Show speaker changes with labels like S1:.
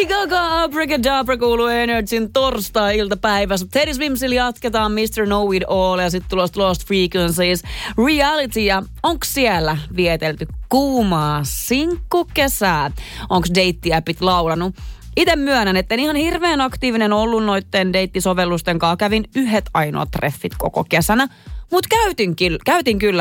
S1: Lady Gaga, Abracadabra kuuluu Energyn torstai-iltapäivässä. Teddy Swimsillä jatketaan Mr. Know It All ja sitten tulosta Lost Frequencies. Reality, ja onko siellä vietelty kuumaa sinkkukesää? Onko deittiäpit laulanut? Itse myönnän, että en ihan hirveän aktiivinen ollut noitten deittisovellusten kanssa. Kävin yhdet ainoat treffit koko kesänä. Mutta käytin kyllä